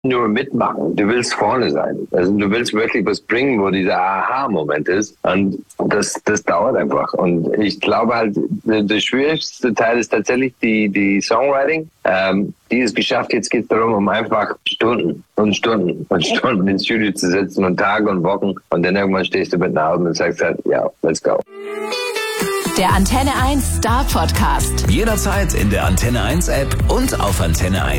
nur mitmachen, du willst vorne sein. Also du willst wirklich was bringen, wo dieser Aha-Moment ist. Und das dauert einfach. Und ich glaube halt, der schwierigste Teil ist tatsächlich die Songwriting. Die ist geschafft. Jetzt geht es darum, um einfach Stunden und Stunden und Stunden ins Studio zu sitzen und Tage und Wochen. Und dann irgendwann stehst du mit einem Album und sagst halt, ja, let's go. Der Antenne 1 Star Podcast. Jederzeit in der Antenne 1 App und auf antenne1.de.